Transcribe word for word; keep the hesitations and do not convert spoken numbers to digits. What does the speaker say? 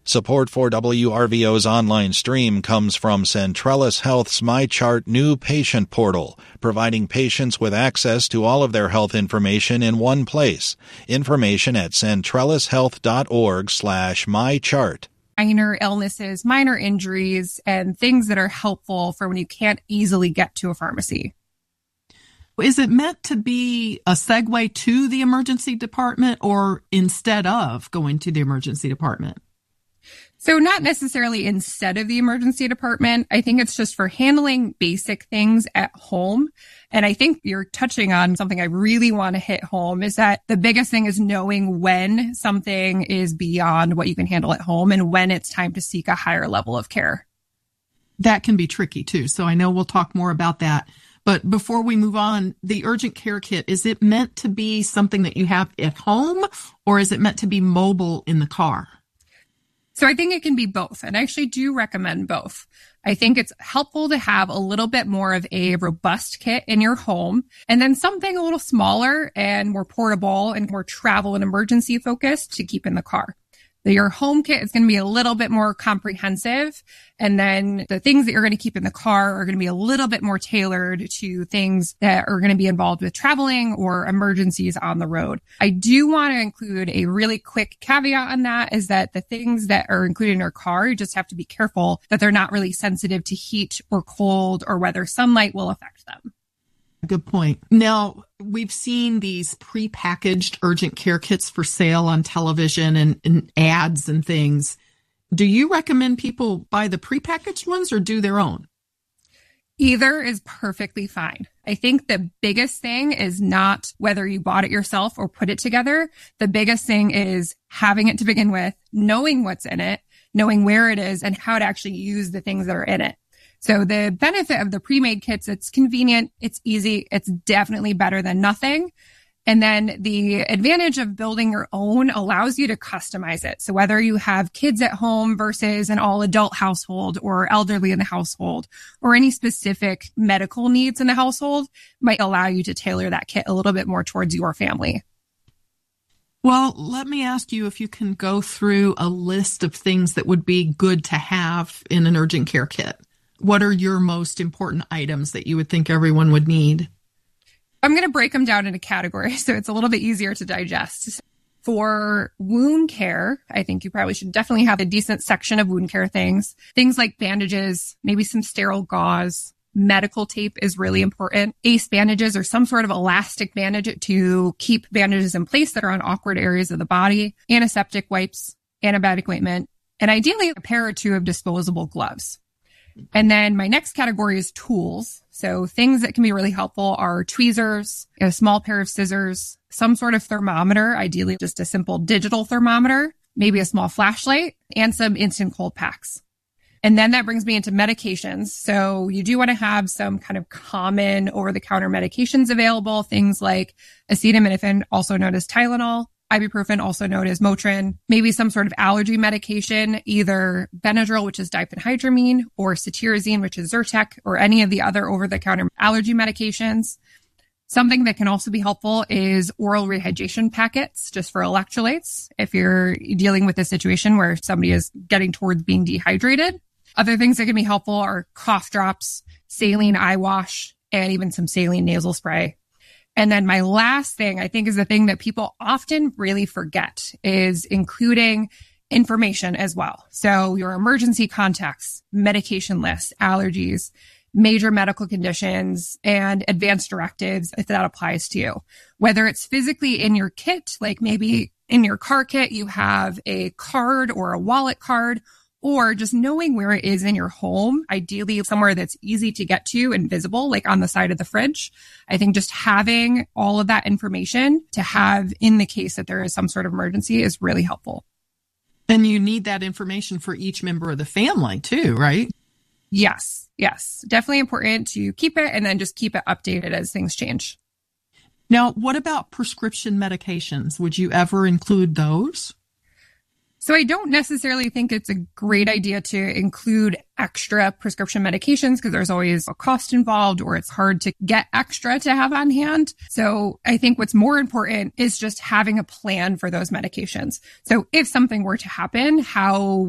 Support for W R V O's online stream comes from Centrellis Health's MyChart new patient portal, providing patients with access to all of their health information in one place. Information at centrellishealth.org slash mychart. Minor illnesses, minor injuries, and things that are helpful for when you can't easily get to a pharmacy. Is it meant to be a segue to the emergency department or instead of going to the emergency department? So not necessarily instead of the emergency department. I think it's just for handling basic things at home. And I think you're touching on something I really want to hit home is that the biggest thing is knowing when something is beyond what you can handle at home and when it's time to seek a higher level of care. That can be tricky too. So I know we'll talk more about that. But before we move on, the urgent care kit, is it meant to be something that you have at home or is it meant to be mobile in the car? So I think it can be both, and I actually do recommend both. I think it's helpful to have a little bit more of a robust kit in your home, and then something a little smaller and more portable and more travel and emergency focused to keep in the car. Your home kit is going to be a little bit more comprehensive. And then the things that you're going to keep in the car are going to be a little bit more tailored to things that are going to be involved with traveling or emergencies on the road. I do want to include a really quick caveat on that is that the things that are included in your car, you just have to be careful that they're not really sensitive to heat or cold or whether sunlight will affect them. Good point. Now, we've seen these prepackaged urgent care kits for sale on television and, and ads and things. Do you recommend people buy the prepackaged ones or do their own? Either is perfectly fine. I think the biggest thing is not whether you bought it yourself or put it together. The biggest thing is having it to begin with, knowing what's in it, knowing where it is, and how to actually use the things that are in it. So the benefit of the pre-made kits, it's convenient, it's easy, it's definitely better than nothing. And then the advantage of building your own allows you to customize it. So whether you have kids at home versus an all adult household or elderly in the household or any specific medical needs in the household might allow you to tailor that kit a little bit more towards your family. Well, let me ask you if you can go through a list of things that would be good to have in an urgent care kit. What are your most important items that you would think everyone would need? I'm going to break them down into categories so it's a little bit easier to digest. For wound care, I think you probably should definitely have a decent section of wound care things. Things like bandages, maybe some sterile gauze. Medical tape is really important. Ace bandages or some sort of elastic bandage to keep bandages in place that are on awkward areas of the body. Antiseptic wipes, antibiotic ointment, and ideally a pair or two of disposable gloves. And then my next category is tools. So things that can be really helpful are tweezers, a small pair of scissors, some sort of thermometer, ideally just a simple digital thermometer, maybe a small flashlight, and some instant cold packs. And then that brings me into medications. So you do want to have some kind of common over-the-counter medications available, things like acetaminophen, also known as Tylenol, ibuprofen, also known as Motrin, maybe some sort of allergy medication, either Benadryl, which is diphenhydramine, or cetirizine, which is Zyrtec, or any of the other over-the-counter allergy medications. Something that can also be helpful is oral rehydration packets, just for electrolytes, if you're dealing with a situation where somebody is getting towards being dehydrated. Other things that can be helpful are cough drops, saline eye wash, and even some saline nasal spray. And then my last thing, I think, is the thing that people often really forget is including information as well. So your emergency contacts, medication lists, allergies, major medical conditions, and advanced directives, if that applies to you. Whether it's physically in your kit, like maybe in your car kit, you have a card or a wallet card, or just knowing where it is in your home, ideally somewhere that's easy to get to and visible, like on the side of the fridge. I think just having all of that information to have in the case that there is some sort of emergency is really helpful. And you need that information for each member of the family too, right? Yes, yes. Definitely important to keep it and then just keep it updated as things change. Now, what about prescription medications? Would you ever include those? So I don't necessarily think it's a great idea to include extra prescription medications because there's always a cost involved or it's hard to get extra to have on hand. So I think what's more important is just having a plan for those medications. So if something were to happen, how